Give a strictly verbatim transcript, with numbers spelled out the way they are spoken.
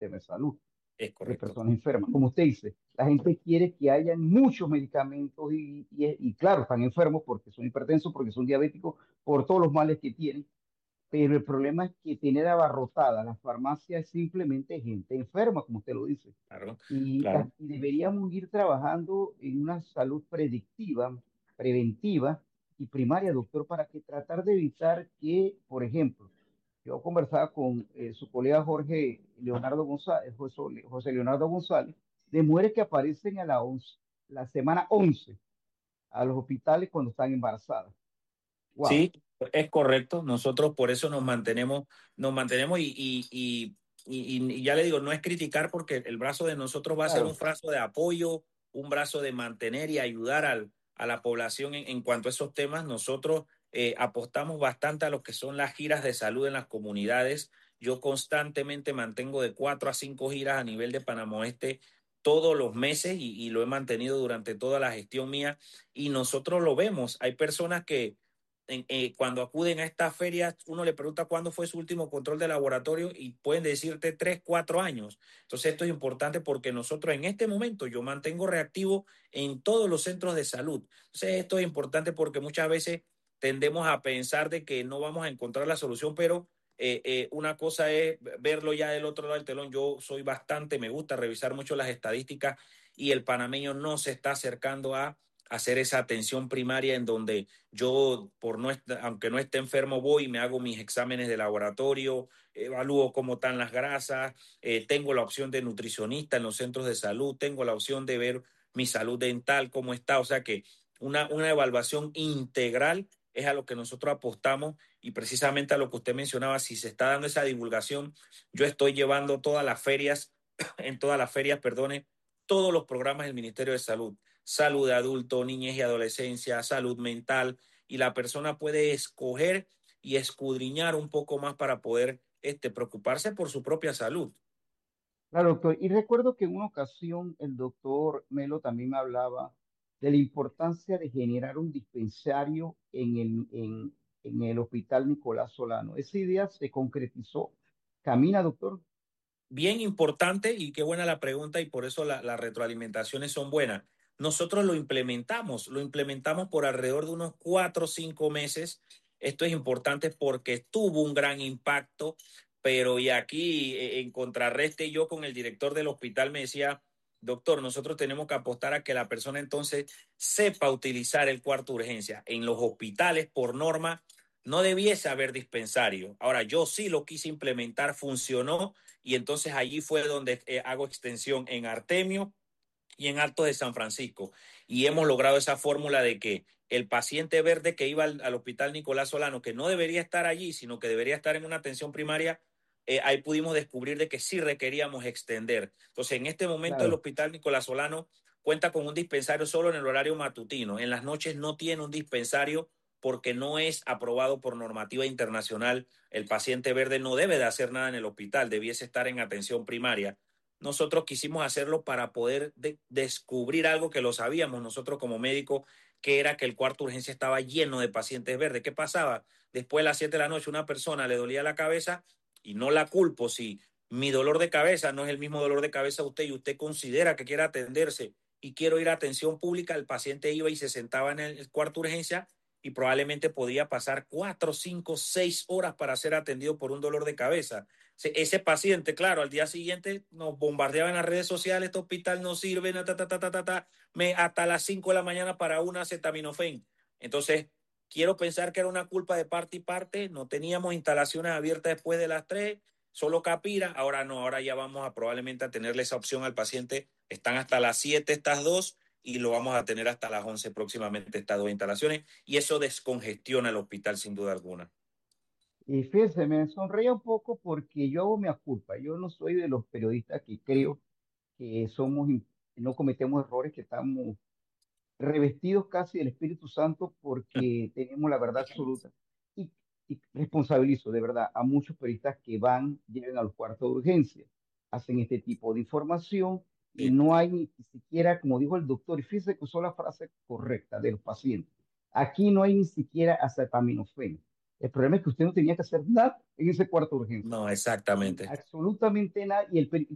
sistema de salud Es de correcto. personas enfermas. Como usted dice, la gente quiere que haya muchos medicamentos y, y, y claro, están enfermos porque son hipertensos, porque son diabéticos, por todos los males que tienen, pero el problema es que tener abarrotada las farmacias es simplemente gente enferma, como usted lo dice. Claro, Y, claro. y deberíamos ir trabajando en una salud predictiva, preventiva y primaria, doctor, para que tratar de evitar que, por ejemplo, yo conversaba con eh, su colega Jorge Leonardo González, José, José Leonardo González, de mujeres que aparecen a la, once, la semana once a los hospitales cuando están embarazadas. Wow. Sí, es correcto. Nosotros por eso nos mantenemos, nos mantenemos y, y, y, y- y ya le digo, no es criticar porque el brazo de nosotros va a ser un Claro, brazo de apoyo, un brazo de mantener y ayudar al, a la población en, en cuanto a esos temas. Nosotros eh, apostamos bastante a lo que son las giras de salud en las comunidades. Yo constantemente mantengo de cuatro a cinco giras a nivel de Panamá Oeste todos los meses y, y lo he mantenido durante toda la gestión mía y nosotros lo vemos. Hay personas que en, eh, cuando acuden a estas ferias, uno le pregunta cuándo fue su último control de laboratorio y pueden decirte tres, cuatro años. Entonces esto es importante porque nosotros en este momento yo mantengo reactivo en todos los centros de salud. Entonces esto es importante porque muchas veces tendemos a pensar de que no vamos a encontrar la solución, pero eh, eh, una cosa es verlo ya del otro lado del telón. Yo soy bastante, me gusta revisar mucho las estadísticas y el panameño no se está acercando a hacer esa atención primaria en donde yo, por no est- aunque no esté enfermo, voy y me hago mis exámenes de laboratorio, evalúo cómo están las grasas, eh, tengo la opción de nutricionista en los centros de salud, tengo la opción de ver mi salud dental, cómo está, o sea que una, una evaluación integral es a lo que nosotros apostamos y precisamente a lo que usted mencionaba, si se está dando esa divulgación, yo estoy llevando todas las ferias, en todas las ferias, perdone, todos los programas del Ministerio de Salud, salud de adulto, niñez y adolescencia, salud mental, y la persona puede escoger y escudriñar un poco más para poder este, preocuparse por su propia salud. claro, doctor. Y recuerdo que en una ocasión el doctor Melo también me hablaba de la importancia de generar un dispensario en el, en, en el Hospital Nicolás Solano. Esa idea se concretizó. ¿Camina, doctor? Bien importante y qué buena la pregunta y por eso la- las retroalimentaciones son buenas. Nosotros lo implementamos, lo implementamos por alrededor de unos cuatro o cinco meses. Esto es importante porque tuvo un gran impacto, pero y aquí eh, en contrarreste yo con el director del hospital me decía, doctor, nosotros tenemos que apostar a que la persona entonces sepa utilizar el cuarto de urgencia. En los hospitales, por norma, no debiese haber dispensario. Ahora, yo sí lo quise implementar, funcionó y entonces allí fue donde eh, hago extensión en Artemio y en Alto de San Francisco. Y hemos logrado esa fórmula de que el paciente verde que iba al, al Hospital Nicolás Solano, que no debería estar allí, sino que debería estar en una atención primaria, eh, ahí pudimos descubrir de que sí requeríamos extender. Entonces, en este momento el Claro, Hospital Nicolás Solano cuenta con un dispensario solo en el horario matutino. En las noches no tiene un dispensario porque no es aprobado por normativa internacional. El paciente verde no debe de hacer nada en el hospital, debiese estar en atención primaria. Nosotros quisimos hacerlo para poder de descubrir algo que lo sabíamos nosotros como médicos, que era que el cuarto de urgencia estaba lleno de pacientes verdes. ¿Qué pasaba? Después de las siete de la noche una persona le dolía la cabeza y no la culpo si mi dolor de cabeza no es el mismo dolor de cabeza de usted y usted considera que quiere atenderse y quiero ir a atención pública, el paciente iba y se sentaba en el cuarto de urgencia y probablemente podía pasar cuatro, cinco, seis horas para ser atendido por un dolor de cabeza. Ese paciente, claro, al día siguiente nos bombardeaban en las redes sociales, este hospital no sirve, ta, ta, ta, ta, ta, ta, me, hasta las cinco de la mañana para una acetaminofén. Entonces, quiero pensar que era una culpa de parte y parte, no teníamos instalaciones abiertas después de las tres, solo Capira, ahora no, ahora ya vamos a probablemente a tenerle esa opción al paciente, están hasta las siete estas dos y lo vamos a tener hasta las once próximamente estas dos instalaciones y eso descongestiona el hospital sin duda alguna. y fíjese, me sonreía un poco porque yo hago mi culpa. Yo no soy de los periodistas que creo que somos, in- no cometemos errores, que estamos revestidos casi del Espíritu Santo porque tenemos la verdad absoluta. Y, y responsabilizo de verdad a muchos periodistas que van, llegan a los cuartos de urgencia, hacen este tipo de información y Sí. no hay ni siquiera, como dijo el doctor, y fíjese que usó la frase correcta de los pacientes. Aquí no hay ni siquiera acetaminofén. El problema es que usted no tenía que hacer nada en ese cuarto de urgencia. No, Y exactamente. absolutamente nada. Y el, peri-